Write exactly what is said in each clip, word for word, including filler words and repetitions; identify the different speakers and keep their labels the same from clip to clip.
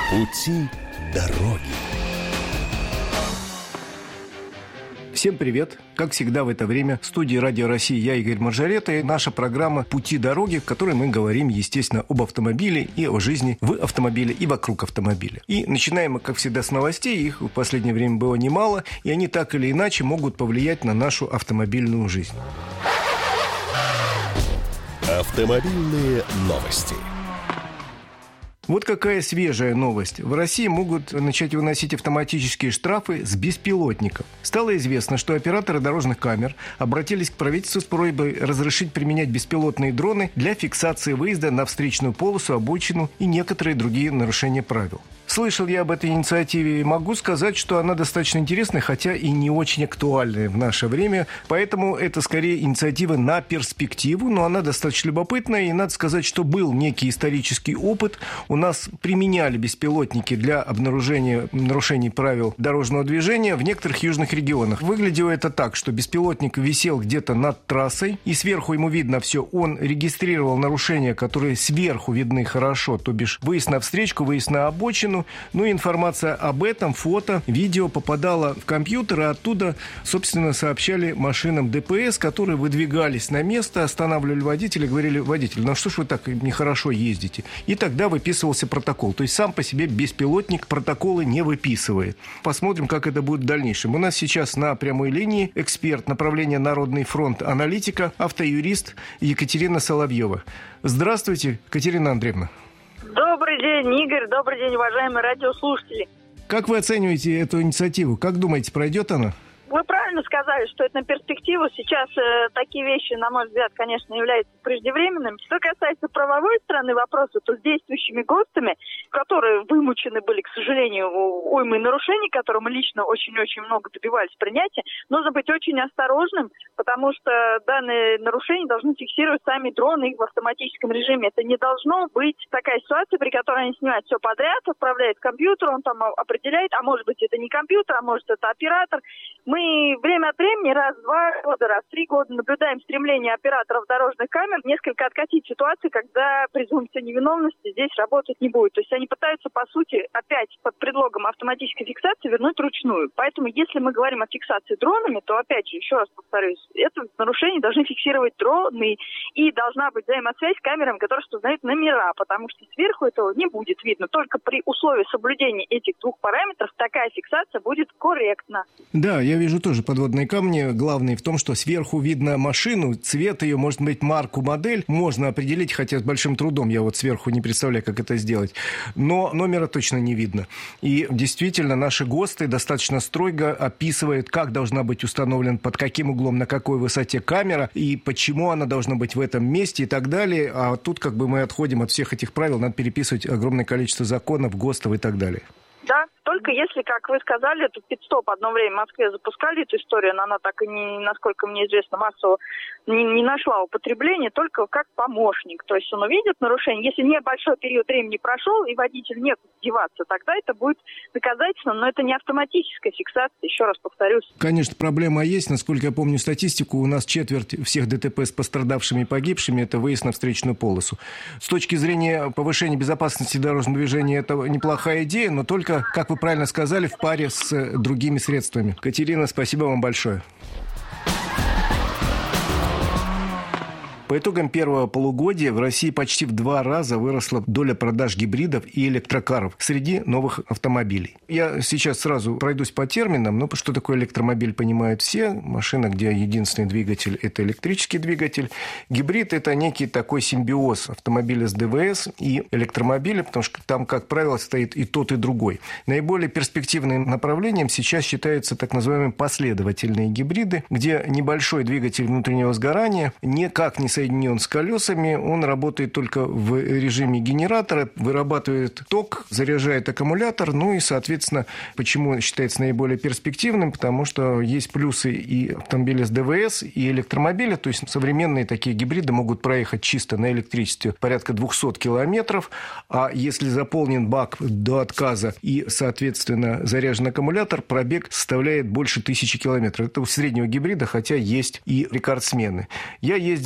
Speaker 1: Пути дороги.
Speaker 2: Всем привет! Как всегда в это время в студии Радио России я, Игорь Маржарета, и наша программа «Пути дороги», в которой мы говорим, естественно, об автомобиле и о жизни в автомобиле и вокруг автомобиля. И начинаем мы, как всегда, с новостей. Их в последнее время было немало, и они так или иначе могут повлиять на нашу автомобильную жизнь.
Speaker 1: Автомобильные новости.
Speaker 2: Вот какая свежая новость. В России могут начать выносить автоматические штрафы с беспилотников. Стало известно, что операторы дорожных камер обратились к правительству с просьбой разрешить применять беспилотные дроны для фиксации выезда на встречную полосу, обочину и некоторые другие нарушения правил. Слышал я об этой инициативе и могу сказать, что она достаточно интересная, хотя и не очень актуальная в наше время. Поэтому это скорее инициатива на перспективу, но она достаточно любопытная. И надо сказать, что был некий исторический опыт. У нас применяли беспилотники для обнаружения нарушений правил дорожного движения в некоторых южных регионах. Выглядело это так, что беспилотник висел где-то над трассой, и сверху ему видно все. Он регистрировал нарушения, которые сверху видны хорошо, то бишь выезд на встречку, выезд на обочину. Ну, информация об этом, фото, видео попадала в компьютер, и оттуда, собственно, сообщали машинам ДПС, которые выдвигались на место, останавливали водителя, говорили: водитель, ну что ж вы так нехорошо ездите? И тогда выписывался протокол. То есть сам по себе беспилотник протоколы не выписывает. Посмотрим, как это будет в дальнейшем. У нас сейчас на прямой линии эксперт направления Народный фронт, аналитика, автоюрист Екатерина Соловьева. Здравствуйте, Катерина Андреевна.
Speaker 3: Добрый день, Игорь. Добрый день, уважаемые радиослушатели.
Speaker 2: Как вы оцениваете эту инициативу? Как думаете, пройдет она?
Speaker 3: Вы правильно сказали, что это на перспективу. Сейчас э, такие вещи, на мой взгляд, конечно, являются преждевременными. Что касается правовой стороны вопроса, то с действующими ГОСТами, которые вымучены были, к сожалению, уймой нарушений, которые мы лично очень-очень много добивались принятия, нужно быть очень осторожным, потому что данные нарушения должны фиксировать сами дроны в автоматическом режиме. Это не должно быть такая ситуация, при которой они снимают все подряд, отправляют в компьютер, он там определяет, а может быть это не компьютер, а может это оператор. Мы Мы время от времени, раз в два года, раз в три года наблюдаем стремление операторов дорожных камер несколько откатить ситуацию, когда презумпция невиновности здесь работать не будет. То есть они пытаются, по сути, опять под предлогом автоматической фиксации вернуть ручную. Поэтому, если мы говорим о фиксации дронами, то, опять же, еще раз повторюсь, это нарушение должны фиксировать дроны, и должна быть взаимосвязь с камерами, которые распознают номера, потому что сверху этого не будет видно. Только при условии соблюдения этих двух параметров такая фиксация будет корректна.
Speaker 2: Да, я вижу тоже подводные камни. Главное в том, что сверху видно машину, цвет ее, может быть, марку, модель можно определить, хотя с большим трудом. Я вот сверху не представляю, как это сделать. Но номера точно не видно. И действительно, наши ГОСТы достаточно строго описывают, как должна быть установлена, под каким углом, на какой высоте камера, и почему она должна быть в этом месте и так далее. А тут как бы мы отходим от всех этих правил, надо переписывать огромное количество законов, ГОСТов и так далее.
Speaker 3: Да, только если, как вы сказали, это пит-стоп одно время в Москве запускали эту историю, но она так и, не, насколько мне известно, массово не, не нашла употребления, только как помощник. То есть он увидит нарушение. Если небольшой период времени прошел, и водитель некуда деваться, тогда это будет доказательно, но это не автоматическая фиксация, еще раз повторюсь.
Speaker 2: Конечно, проблема есть. Насколько я помню статистику, у нас четверть всех ДТП с пострадавшими и погибшими – это выезд на встречную полосу. С точки зрения повышения безопасности дорожного движения, это неплохая идея, но только, как вы правильно сказали, в паре с другими средствами. Катерина, спасибо вам большое. По итогам первого полугодия в России почти в два раза выросла доля продаж гибридов и электрокаров среди новых автомобилей. Я сейчас сразу пройдусь по терминам. Ну, что такое электромобиль, понимают все. Машина, где единственный двигатель – это электрический двигатель. Гибрид – это некий такой симбиоз автомобиля с ДВС и электромобиля, потому что там, как правило, стоит и тот, и другой. Наиболее перспективным направлением сейчас считаются так называемые последовательные гибриды, где небольшой двигатель внутреннего сгорания никак не соединен с колесами, он работает только в режиме генератора, вырабатывает ток, заряжает аккумулятор, ну и, соответственно, почему считается наиболее перспективным, потому что есть плюсы и автомобиля с ДВС, и электромобиля, то есть современные такие гибриды могут проехать чисто на электричестве порядка двести километров, а если заполнен бак до отказа и, соответственно, заряжен аккумулятор, пробег составляет больше тысячи километров. Это у среднего гибрида, хотя есть и рекордсмены. Я ездил и на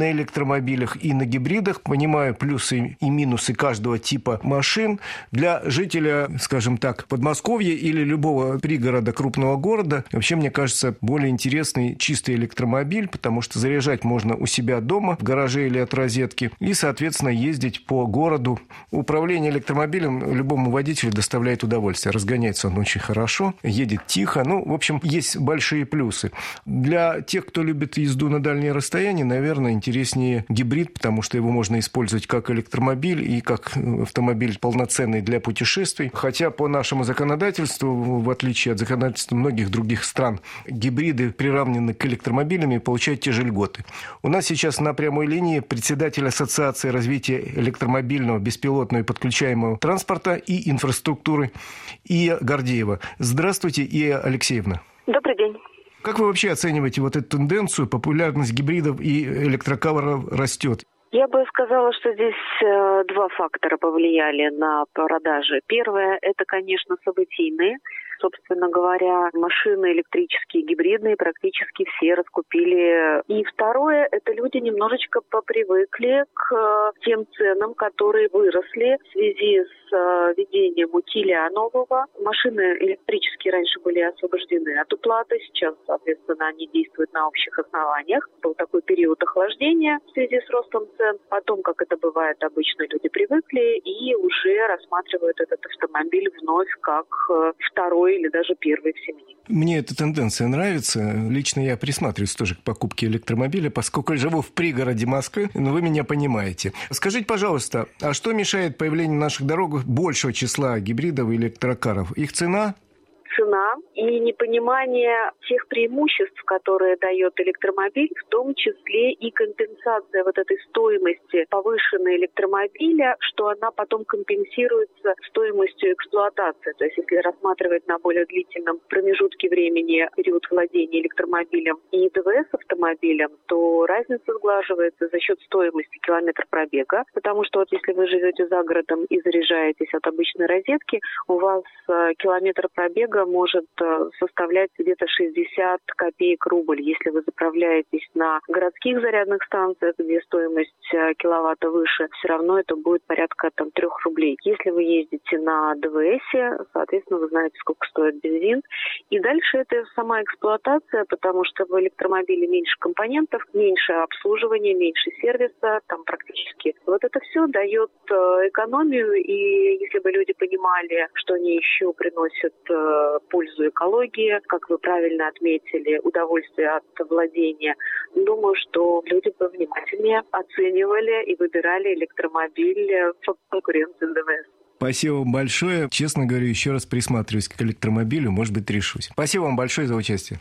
Speaker 2: на электромобилях, и на гибридах, понимаю плюсы и минусы каждого типа машин. Для жителя, скажем так, Подмосковья или любого пригорода крупного города, вообще, мне кажется, более интересный чистый электромобиль, потому что заряжать можно у себя дома, в гараже или от розетки, и, соответственно, ездить по городу. Управление электромобилем любому водителю доставляет удовольствие. Разгоняется он очень хорошо, едет тихо. Ну, в общем, есть большие плюсы. Для тех, кто любит езду на дальние расстояния, наверное, интереснее гибрид, потому что его можно использовать как электромобиль и как автомобиль полноценный для путешествий. Хотя по нашему законодательству, в отличие от законодательства многих других стран, гибриды приравнены к электромобилям и получают те же льготы. У нас сейчас на прямой линии председатель Ассоциации развития электромобильного, беспилотного и подключаемого транспорта и инфраструктуры Ия Гордеева. Здравствуйте, Ия Алексеевна.
Speaker 3: Добрый день.
Speaker 2: Как вы вообще оцениваете вот эту тенденцию? Популярность гибридов и электрокаров растет.
Speaker 4: Я бы сказала, что здесь э, два фактора повлияли на продажи. Первое – это, конечно, событийные. Собственно говоря, машины электрические, гибридные практически все раскупили. И второе – это люди немножечко попривыкли к тем ценам, которые выросли в связи с введением утиля нового. Машины электрические раньше были освобождены от уплаты, сейчас, соответственно, они действуют на общих основаниях. Был такой период охлаждения в связи с ростом цен. Потом, как это бывает, обычно люди привыкли и уже рассматривают этот автомобиль вновь как второй или даже первый в семье.
Speaker 2: Мне эта тенденция нравится. Лично я присматриваюсь тоже к покупке электромобиля, поскольку живу в пригороде Москвы, но вы меня понимаете. Скажите, пожалуйста, а что мешает появлению на наших дорогах большего числа гибридов и электрокаров? Их цена?
Speaker 4: Цена и непонимание тех преимуществ, которые дает электромобиль, в том числе и компенсация вот этой стоимости повышенной электромобиля, что она потом компенсируется стоимостью эксплуатации. То есть если рассматривать на более длительном промежутке времени период владения электромобилем и ДВС-автомобилем, то разница сглаживается за счет стоимости километра пробега, потому что вот если вы живете за городом и заряжаетесь от обычной розетки, у вас километр пробега может составлять где-то шестьдесят копеек рубль. Если вы заправляетесь на городских зарядных станциях, где стоимость киловатта выше, все равно это будет порядка там трех рублей. Если вы ездите на ДВСе, соответственно, вы знаете, сколько стоит бензин. И дальше это сама эксплуатация, потому что в электромобиле меньше компонентов, меньше обслуживания, меньше сервиса, там практически. Вот это все дает экономию, и если бы люди понимали, что они еще приносят пользу экологии, как вы правильно отметили, удовольствие от владения. Думаю, что люди бы внимательнее оценивали и выбирали электромобиль в конкуренции с ДВС.
Speaker 2: Спасибо вам большое. Честно говорю, еще раз присматриваюсь к электромобилю, может быть, решусь. Спасибо вам большое за участие.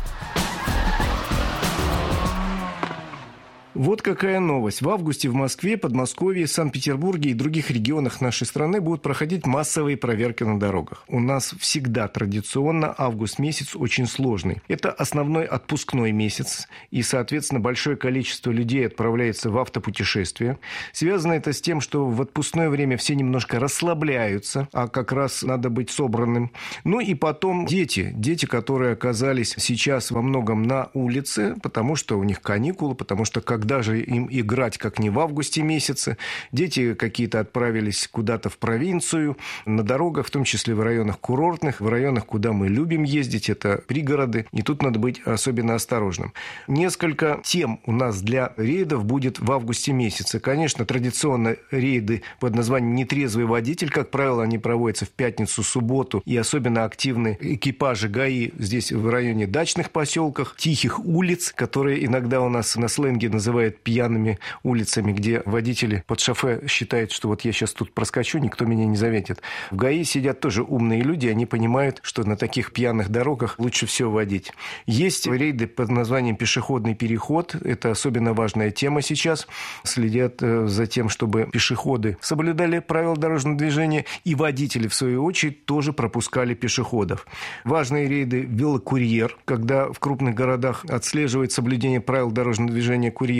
Speaker 2: Вот какая новость. В августе в Москве, Подмосковье, Санкт-Петербурге и других регионах нашей страны будут проходить массовые проверки на дорогах. У нас всегда традиционно август месяц очень сложный. Это основной отпускной месяц, и, соответственно, большое количество людей отправляется в автопутешествия. Связано это с тем, что в отпускное время все немножко расслабляются, а как раз надо быть собранным. Ну и потом дети. Дети, которые оказались сейчас во многом на улице, потому что у них каникулы, потому что как даже им играть, как не в августе месяце. Дети какие-то отправились куда-то в провинцию, на дорогах, в том числе в районах курортных, в районах, куда мы любим ездить, это пригороды, и тут надо быть особенно осторожным. Несколько тем у нас для рейдов будет в августе месяце. Конечно, традиционно рейды под названием «Нетрезвый водитель», как правило, они проводятся в пятницу, субботу, и особенно активны экипажи ГАИ здесь в районе дачных поселках, тихих улиц, которые иногда у нас на сленге называют пьяными улицами, где водители под шофе считают, что вот я сейчас тут проскочу, никто меня не заметит. В ГАИ сидят тоже умные люди, они понимают, что на таких пьяных дорогах лучше всего водить. Есть рейды под названием «Пешеходный переход». Это особенно важная тема сейчас. Следят за тем, чтобы пешеходы соблюдали правила дорожного движения, и водители, в свою очередь, тоже пропускали пешеходов. Важные рейды «Велокурьер», когда в крупных городах отслеживает соблюдение правил дорожного движения курьер.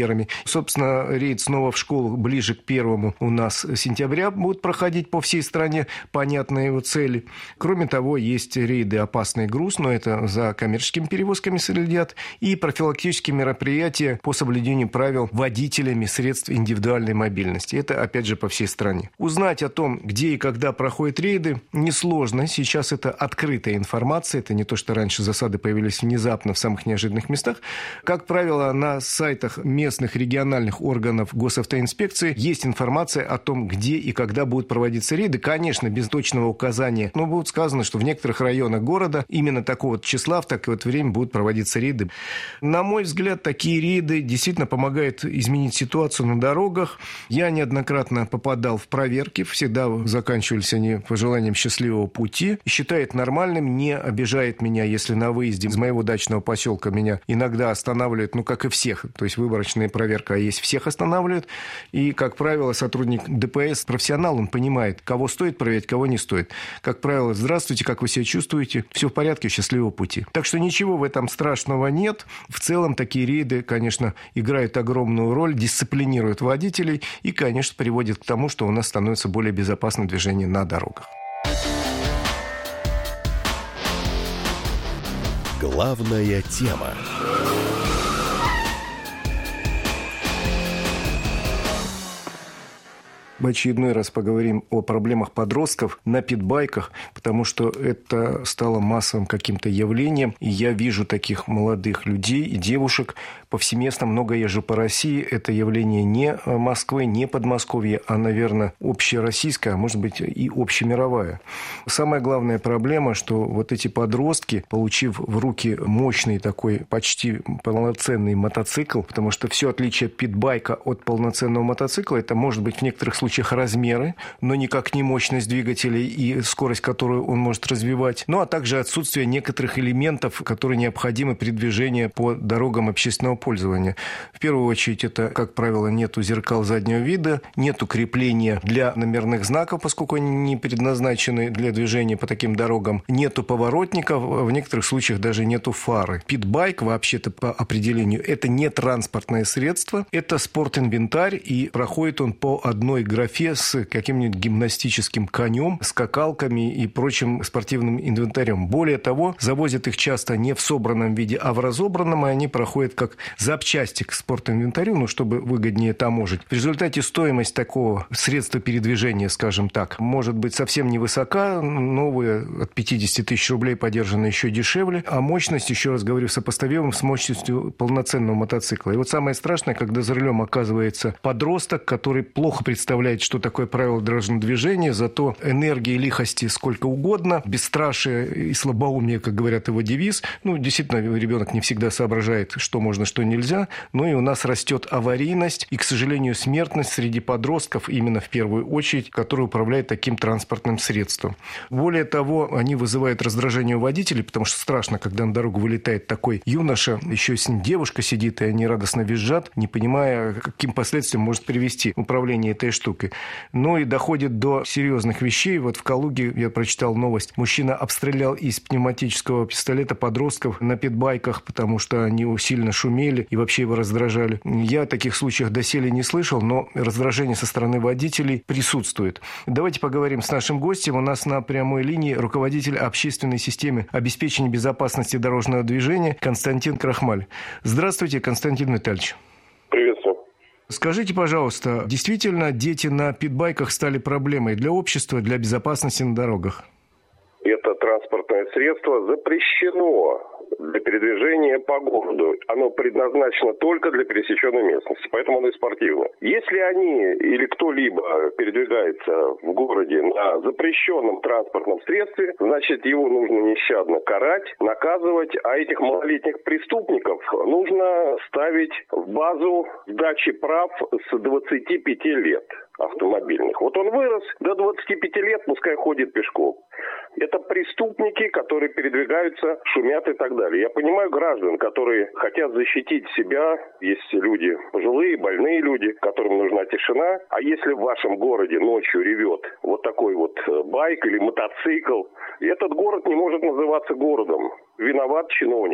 Speaker 2: мерами. Собственно, рейд снова в школу ближе к первому у нас сентября будет проходить по всей стране, понятные его цели. Кроме того, есть рейды «Опасный груз», но это за коммерческими перевозками следят, и профилактические мероприятия по соблюдению правил водителями средств индивидуальной мобильности. Это, опять же, по всей стране. Узнать о том, где и когда проходят рейды, несложно. Сейчас это открытая информация. Это не то, что раньше засады появились внезапно в самых неожиданных местах. Как правило, на сайтах местных региональных органов госавтоинспекции есть информация о том, где и когда будут проводиться рейды. Конечно, без точного указания, но будет сказано, что в некоторых районах города именно такого числа в такое вот время будут проводиться рейды. На мой взгляд, такие рейды действительно помогают изменить ситуацию на дорогах. Я неоднократно попадал в проверки, всегда заканчивались они пожеланием счастливого пути. Считает нормальным, не обижает меня, если на выезде из моего дачного поселка меня иногда останавливают, ну, как и всех, то есть выборочная проверка, а есть всех останавливают. И, как правило, сотрудник ДПС, профессионал, он понимает, кого стоит проверять, кого не стоит. Как правило, здравствуйте, как вы себя чувствуете? Все в порядке, счастливого пути. Так что ничего в этом страшного нет. В целом, такие рейды, конечно, играют огромную роль, дисциплинируют водителей и, конечно, приводят к тому, что у нас становится более безопасным движение на дорогах.
Speaker 1: Главная тема.
Speaker 2: В очередной раз поговорим о проблемах подростков на питбайках, потому что это стало массовым каким-то явлением. И я вижу таких молодых людей и девушек повсеместно, много езжу по России. Это явление не Москвы, не Подмосковья, а, наверное, общероссийское, а может быть и общемировая. Самая главная проблема, что вот эти подростки, получив в руки мощный такой почти полноценный мотоцикл, потому что все отличие питбайка от полноценного мотоцикла, это может быть в некоторых случаях размеры, но никак не мощность двигателей и скорость, которую он может развивать, ну а также отсутствие некоторых элементов, которые необходимы при движении по дорогам общественного пользования. В первую очередь, это, как правило, нету зеркал заднего вида, нету крепления для номерных знаков, поскольку они не предназначены для движения по таким дорогам, нету поворотников, в некоторых случаях даже нету фары. Питбайк, вообще-то по определению, это не транспортное средство, это спортинвентарь, и проходит он по одной графе с каким-нибудь гимнастическим конем, скакалками и прочим спортивным инвентарем. Более того, завозят их часто не в собранном виде, а в разобранном, и они проходят как запчасти к спортинвентарю, ну, чтобы выгоднее таможить. В результате стоимость такого средства передвижения, скажем так, может быть совсем невысока. Новые от пятидесяти тысяч рублей подержаны еще дешевле, а мощность, еще раз говорю, сопоставима с мощностью полноценного мотоцикла. И вот самое страшное, когда за рулем оказывается подросток, который плохо представляет, что такое правило дорожного движения, зато энергии и лихости сколько угодно, бесстрашие и слабоумие, как говорят его девиз. Ну, действительно, ребенок не всегда соображает, что можно, что нельзя. Ну и у нас растет аварийность и, к сожалению, смертность среди подростков именно в первую очередь, которые управляют таким транспортным средством. Более того, они вызывают раздражение у водителей, потому что страшно, когда на дорогу вылетает такой юноша, еще с ним девушка сидит, и они радостно визжат, не понимая, каким последствиям может привести управление этой штукой. Ну и доходит до серьезных вещей. Вот в Калуге, я прочитал новость, мужчина обстрелял из пневматического пистолета подростков на питбайках, потому что они сильно шумели и вообще его раздражали. Я о таких случаях доселе не слышал, но раздражение со стороны водителей присутствует. Давайте поговорим с нашим гостем. У нас на прямой линии руководитель общественной системы обеспечения безопасности дорожного движения Константин Крахмаль. Здравствуйте, Константин Витальевич.
Speaker 5: Приветствую.
Speaker 2: Скажите, пожалуйста, действительно дети на питбайках стали проблемой для общества, для безопасности на дорогах?
Speaker 5: Это транспортное средство запрещено для передвижения по городу. Оно предназначено только для пересеченной местности, поэтому оно и спортивное. Если они или кто-либо передвигается в городе на запрещенном транспортном средстве, значит, его нужно нещадно карать, наказывать, а этих малолетних преступников нужно ставить в базу сдачи прав с двадцати пяти лет автомобильных. Вот он вырос, до двадцати пяти лет пускай ходит пешком. Это преступники, которые передвигаются, шумят и так далее. Я понимаю граждан, которые хотят защитить себя. Есть люди пожилые, больные люди, которым нужна тишина. А если в вашем городе ночью ревет вот такой вот байк или мотоцикл, этот город не может называться городом. Виноват чиновник.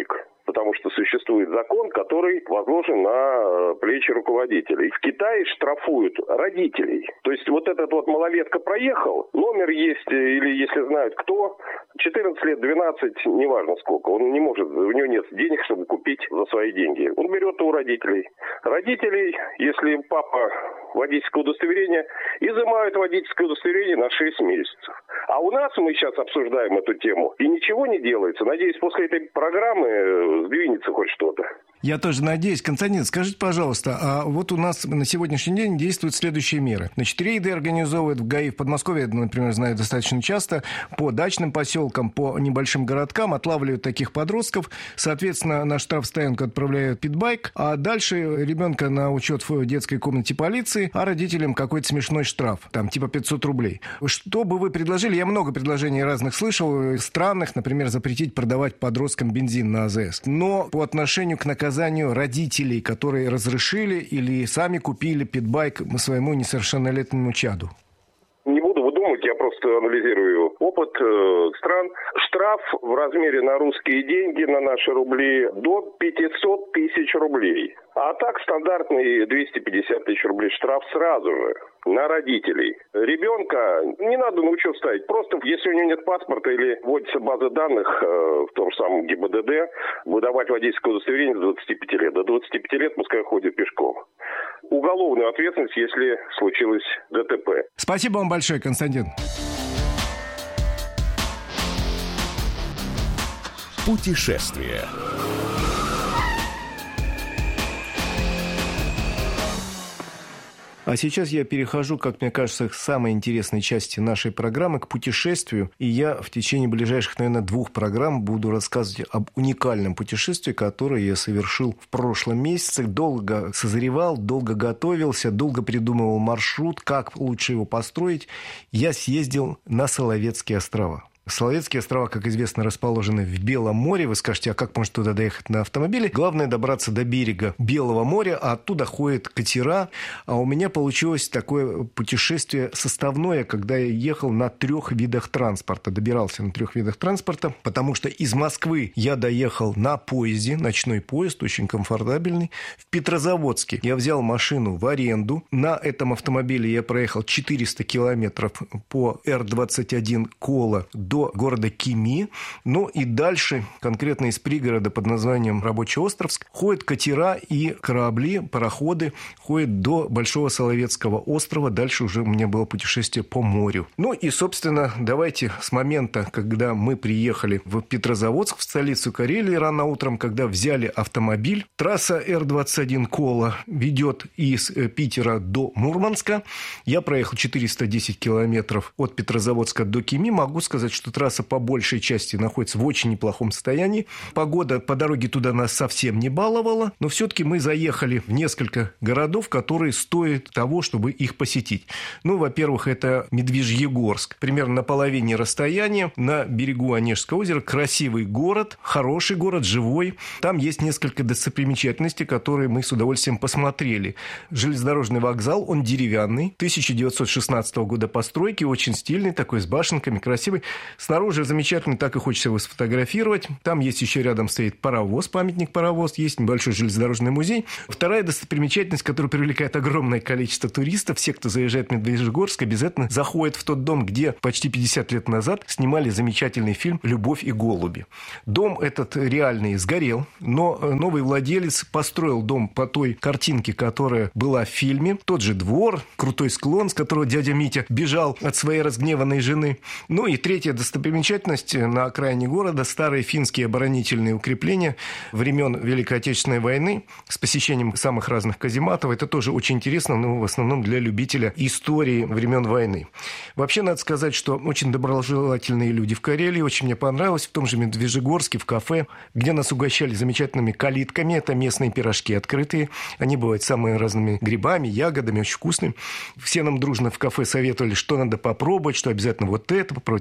Speaker 5: потому что существует закон, который возложен на плечи руководителей. В Китае штрафуют родителей. То есть вот этот вот малолетка проехал, номер есть, или если знают кто, четырнадцать лет, двенадцать, неважно сколько, он не может, у него нет денег, чтобы купить за свои деньги. Он берет у родителей. Родителей, если папа водительское удостоверение, изымают водительское удостоверение на шесть месяцев. А у нас мы сейчас обсуждаем эту тему, и ничего не делается. Надеюсь, после этой программы сдвинется хоть что-то.
Speaker 2: Я тоже надеюсь. Константин, скажите, пожалуйста, а вот у нас на сегодняшний день действуют следующие меры. Значит, рейды организовывают в ГАИ в Подмосковье, например, знаю достаточно часто, по дачным поселкам, по небольшим городкам, отлавливают таких подростков. Соответственно, на штрафстоянку отправляют питбайк, а дальше ребенка на учет в детской комнате полиции, а родителям какой-то смешной штраф, там типа пятьсот рублей. Что бы вы предложили? Я много предложений разных слышал, странных, например, запретить продавать подросткам бензин на АЗС. Но по отношению к наказанию родителей, которые разрешили или сами купили питбайк своему несовершеннолетнему чаду?
Speaker 5: Не буду выдумывать, я просто анализирую опыт э, стран. Штраф в размере на русские деньги, на наши рубли, до пятьсот тысяч рублей. А так стандартный двести пятьдесят тысяч рублей штраф сразу же на родителей. Ребенка не надо на учет ставить. Просто если у него нет паспорта или вводится база данных э, в том же самом ГИБДД, выдавать водительское удостоверение до двадцати пяти лет. До двадцати пяти лет пускай ходит пешком. Уголовную ответственность, если случилось ДТП.
Speaker 2: Спасибо вам большое, Константин.
Speaker 1: Путешествие.
Speaker 2: А сейчас я перехожу, как мне кажется, к самой интересной части нашей программы, к путешествию. И я в течение ближайших, наверное, двух программ буду рассказывать об уникальном путешествии, которое я совершил в прошлом месяце. Долго созревал, долго готовился, долго придумывал маршрут, как лучше его построить. Я съездил на Соловецкие острова. Соловецкие острова, как известно, расположены в Белом море. Вы скажете, а как можно туда доехать на автомобиле? Главное добраться до берега Белого моря, а оттуда ходят катера. А у меня получилось такое путешествие составное, когда я ехал на трех видах транспорта. Добирался на трех видах транспорта, потому что из Москвы я доехал на поезде, ночной поезд, очень комфортабельный. В Петрозаводске я взял машину в аренду. На этом автомобиле я проехал четыреста километров по Эр двадцать один Кола до города Кеми. Ну и дальше, конкретно из пригорода под названием Рабочеостровск, ходят катера и корабли, пароходы, ходят до Большого Соловецкого острова. Дальше уже у меня было путешествие по морю. Ну и, собственно, давайте с момента, когда мы приехали в Петрозаводск, в столицу Карелии, рано утром, когда взяли автомобиль. Трасса Эр двадцать один Кола ведет из Питера до Мурманска. Я проехал четыреста десять километров от Петрозаводска до Кеми. Могу сказать, что трасса по большей части находится в очень неплохом состоянии. Погода по дороге туда нас совсем не баловала, но все-таки мы заехали в несколько городов, которые стоят того, чтобы их посетить. Ну, во-первых, это Медвежьегорск. Примерно на половине расстояния, на берегу Онежского озера. Красивый город, хороший город, живой. Там есть несколько достопримечательностей, которые мы с удовольствием посмотрели. Железнодорожный вокзал, он деревянный, тысяча девятьсот шестнадцатого года постройки, очень стильный, такой с башенками, красивый. Снаружи замечательно, так и хочется его сфотографировать. Там есть еще рядом стоит паровоз, памятник паровоз, есть небольшой железнодорожный музей. Вторая достопримечательность, которая привлекает огромное количество туристов, все, кто заезжает в Медвежьегорск, обязательно заходят в тот дом, где почти пятьдесят лет назад снимали замечательный фильм «Любовь и голуби». Дом этот реальный сгорел, но новый владелец построил дом по той картинке, которая была в фильме. Тот же двор, крутой склон, с которого дядя Митя бежал от своей разгневанной жены. Ну и третья достопримечательность на окраине города – старые финские оборонительные укрепления времен Великой Отечественной войны с посещением самых разных казематов. Это тоже очень интересно, но в основном для любителя истории времен войны. Вообще, надо сказать, что очень доброжелательные люди в Карелии. Очень мне понравилось в том же Медвежьегорске, в кафе, где нас угощали замечательными калитками. Это местные пирожки открытые. Они бывают самыми разными грибами, ягодами, очень вкусные. Все нам дружно в кафе советовали, что надо попробовать, что обязательно вот это попробовать, вот это.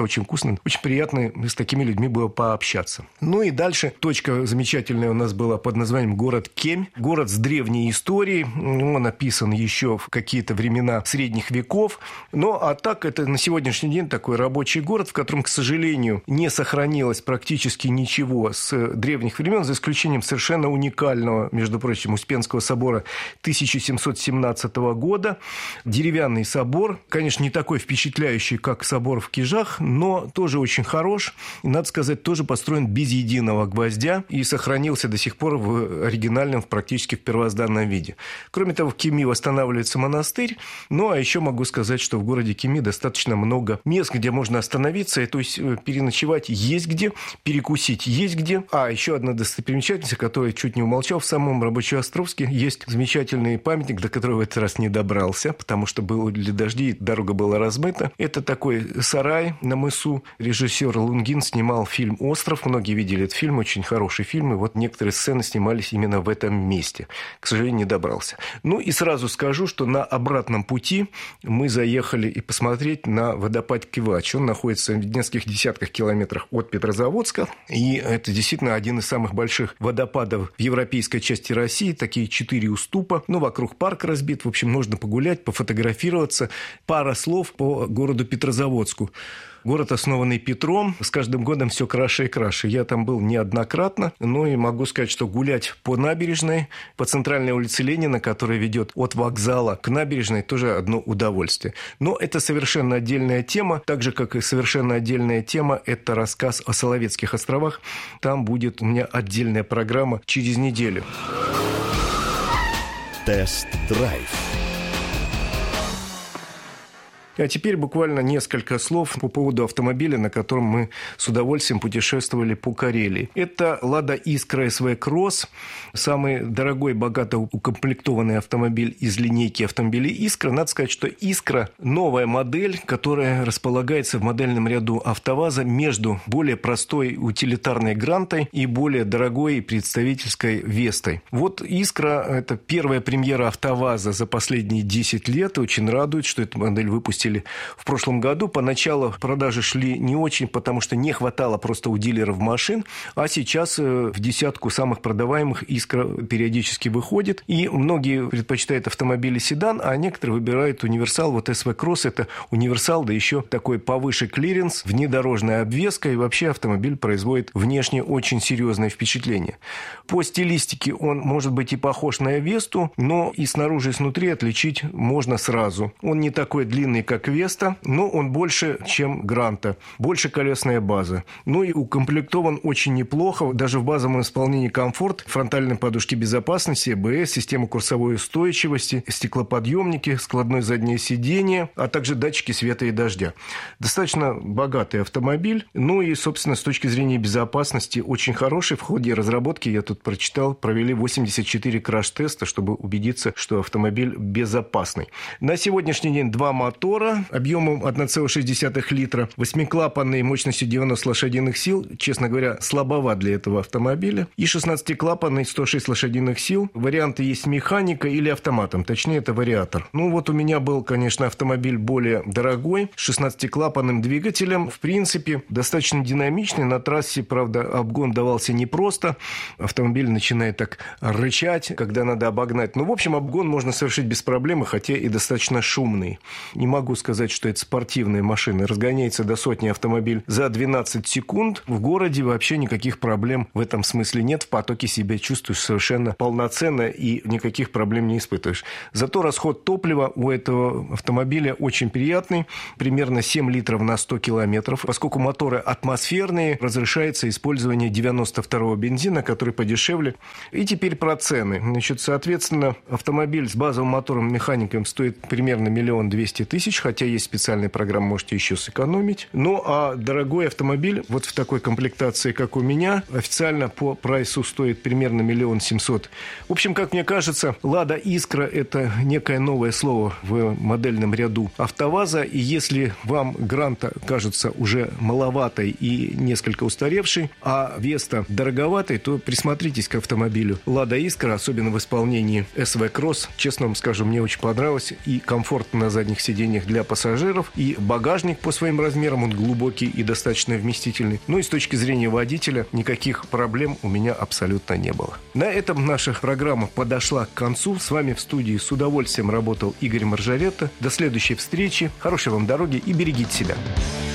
Speaker 2: очень вкусно. Очень приятно с такими людьми было пообщаться. Ну и дальше точка замечательная у нас была под названием город Кемь. Город с древней историей. Он написан еще в какие-то времена средних веков. Ну, а так это на сегодняшний день такой рабочий город, в котором, к сожалению, не сохранилось практически ничего с древних времен, за исключением совершенно уникального, между прочим, Успенского собора тысяча семьсот семнадцатого года. Деревянный собор, конечно, не такой впечатляющий, как собор в Кижах, но тоже очень хорош. И, надо сказать, тоже построен без единого гвоздя и сохранился до сих пор в оригинальном, практически в первозданном виде. Кроме того, в Кеми восстанавливается монастырь. Ну, а еще могу сказать, что в городе Кеми достаточно много мест, где можно остановиться, и, то есть переночевать есть где, перекусить есть где. А еще одна достопримечательность, о которой чуть не умолчал, в самом Рабочеостровске есть замечательный памятник, до которого в этот раз не добрался, потому что были дожди, дорога была размыта. Это такой сарай на мысу. Режиссер Лунгин снимал фильм «Остров». Многие видели этот фильм, очень хороший фильм. И вот некоторые сцены снимались именно в этом месте. К сожалению, не добрался. Ну и сразу скажу, что на обратном пути мы заехали и посмотреть на водопад Кивач. Он находится в нескольких десятках километрах от Петрозаводска. И это действительно один из самых больших водопадов в европейской части России. Такие четыре уступа. Ну, вокруг парк разбит. В общем, можно погулять, пофотографироваться. Пара слов по городу Петрозаводску. Город, основанный Петром, с каждым годом все краше и краше. Я там был неоднократно, но и могу сказать, что гулять по набережной, по центральной улице Ленина, которая ведет от вокзала к набережной, тоже одно удовольствие. Но это совершенно отдельная тема, так же, как и совершенно отдельная тема – это рассказ о Соловецких островах. Там будет у меня отдельная программа через неделю.
Speaker 1: Тест-драйв.
Speaker 2: А теперь буквально несколько слов по поводу автомобиля, на котором мы с удовольствием путешествовали по Карелии. Это «Лада Искра эс ви Кросс», самый дорогой, богато укомплектованный автомобиль из линейки автомобилей «Искра». Надо сказать, что «Искра» – новая модель, которая располагается в модельном ряду «АвтоВАЗа» между более простой утилитарной «Грантой» и более дорогой представительской «Вестой». Вот «Искра» – это первая премьера «АвтоВАЗа» за последние десять лет. Очень радует, что эту модель выпустили в прошлом году. Поначалу продажи шли не очень, потому что не хватало просто у дилеров машин, а сейчас в десятку самых продаваемых «Искра» периодически выходит. И многие предпочитают автомобили седан, а некоторые выбирают универсал. Вот эс ви Кросс – это универсал, да еще такой повыше клиренс, внедорожная обвеска, и вообще автомобиль производит внешне очень серьезное впечатление. По стилистике он может быть и похож на Весту, но и снаружи, и снутри отличить можно сразу. Он не такой длинный, как Веста, но он больше, чем Гранта. Больше колесная база. Ну и укомплектован очень неплохо. Даже в базовом исполнении комфорт, фронтальные подушки безопасности, эй би эс, система курсовой устойчивости, стеклоподъемники, складное заднее сиденье, а также датчики света и дождя. Достаточно богатый автомобиль. Ну и, собственно, с точки зрения безопасности очень хороший. В ходе разработки, я тут прочитал, провели восемьдесят четыре краш-теста, чтобы убедиться, что автомобиль безопасный. На сегодняшний день два мотора объемом одна целая шесть десятых литра, восьмиклапанный мощностью девяносто лошадиных сил, честно говоря, слабоват для этого автомобиля, и шестнадцатиклапанный сто шесть лошадиных сил. Варианты есть механика или автоматом, точнее это вариатор. Ну вот у меня был, конечно, автомобиль более дорогой, с шестнадцатиклапанным двигателем, в принципе, достаточно динамичный, на трассе, правда, обгон давался непросто, автомобиль начинает так рычать, когда надо обогнать. Ну, в общем, обгон можно совершить без проблем, хотя и достаточно шумный. Не могу сказать, что это спортивная машина. Разгоняется до сотни автомобиль за двенадцать секунд. В городе вообще никаких проблем в этом смысле нет. В потоке себя чувствуешь совершенно полноценно и никаких проблем не испытываешь. Зато расход топлива у этого автомобиля очень приятный. Примерно семь литров на сто километров. Поскольку моторы атмосферные, разрешается использование девяносто второго бензина, который подешевле. И теперь про цены. Значит, соответственно, автомобиль с базовым мотором механиком стоит примерно миллион двести тысяч, хотя есть специальная программа, можете еще сэкономить. Ну, а дорогой автомобиль, вот в такой комплектации, как у меня, официально по прайсу стоит примерно миллион семьсот. В общем, как мне кажется, «Лада Искра» – это некое новое слово в модельном ряду АвтоВАЗа, и если вам Гранта кажется уже маловатой и несколько устаревшей, а Веста дороговатой, то присмотритесь к автомобилю «Лада Искра», особенно в исполнении эс ви Кросс. Честно вам скажу, мне очень понравилось, и комфорт на задних сиденьях для для пассажиров, и багажник по своим размерам, он глубокий и достаточно вместительный. Ну и с точки зрения водителя никаких проблем у меня абсолютно не было. На этом наша программа подошла к концу. С вами в студии с удовольствием работал Игорь Маржаретта. До следующей встречи. Хорошей вам дороги и берегите себя.